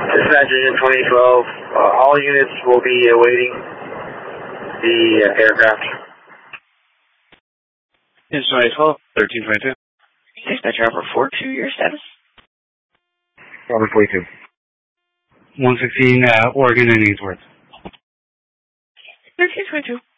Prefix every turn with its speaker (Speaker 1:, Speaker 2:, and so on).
Speaker 1: Dispatch Engine 2012, all units will be awaiting the aircraft.
Speaker 2: Engine 2012, 1322.
Speaker 3: Dispatch Robert 42, your status?
Speaker 1: Robert 42.
Speaker 2: 116, Oregon and Ainsworth.
Speaker 3: 1322.